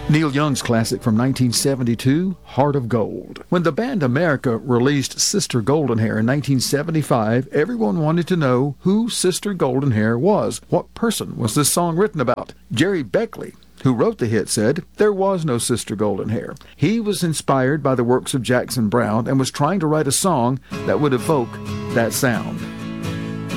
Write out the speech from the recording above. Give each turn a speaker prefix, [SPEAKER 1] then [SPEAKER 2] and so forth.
[SPEAKER 1] Neil Young's classic from 1972, Heart of Gold. When the band America released Sister Goldenhair in 1975, everyone wanted to know who Sister Goldenhair was. What person was this song written about? Jerry Beckley, who wrote the hit, said there was no Sister Goldenhair. He was inspired by the works of Jackson Browne and was trying to write a song that would evoke that sound.